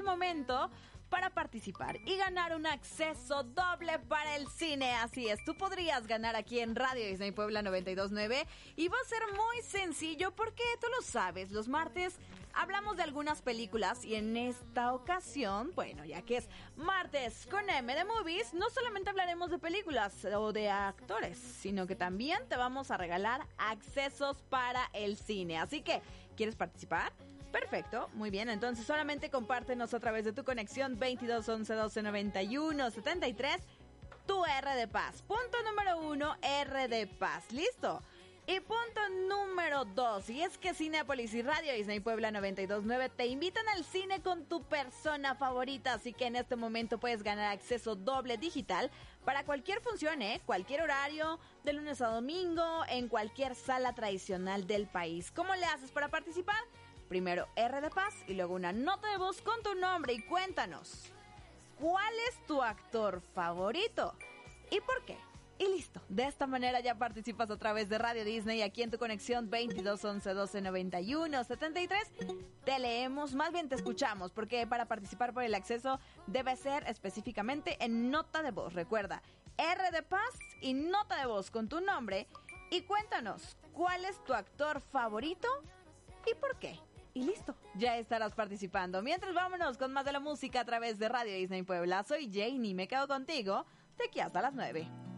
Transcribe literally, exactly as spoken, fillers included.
momento para participar y ganar un acceso doble para el cine. Así es, tú podrías ganar aquí en Radio Disney Puebla noventa y dos punto nueve y va a ser muy sencillo porque tú lo sabes, los martes hablamos de algunas películas y en esta ocasión, bueno, ya que es martes con M de Movies, no solamente hablaremos de películas o de actores, sino que también te vamos a regalar accesos para el cine. Así que, ¿quieres participar? Perfecto, muy bien, entonces solamente compártenos a través de tu conexión veintidós once doce noventa y uno setenta y tres tu R de Paz. Punto número uno, R de Paz, ¿listo? Y punto número dos, y es que Cinépolis y Radio Disney Puebla noventa y dos punto nueve te invitan al cine con tu persona favorita, así que en este momento puedes ganar acceso doble digital para cualquier función, ¿eh? Cualquier horario, de lunes a domingo, en cualquier sala tradicional del país. ¿Cómo le haces para participar? Primero R de Paz y luego una nota de voz con tu nombre y cuéntanos, ¿cuál es tu actor favorito? ¿Y por qué? Y listo, de esta manera ya participas a través de Radio Disney aquí en tu conexión veintidós once doce noventa y uno setenta y tres. Te leemos, más bien te escuchamos, porque para participar por el acceso debe ser específicamente en nota de voz. Recuerda, R de Paz y nota de voz con tu nombre y cuéntanos, ¿cuál es tu actor favorito y por qué? Y listo, ya estarás participando. Mientras, vámonos con más de la música a través de Radio Disney Puebla. Soy Janie, me quedo contigo de aquí hasta las nueve.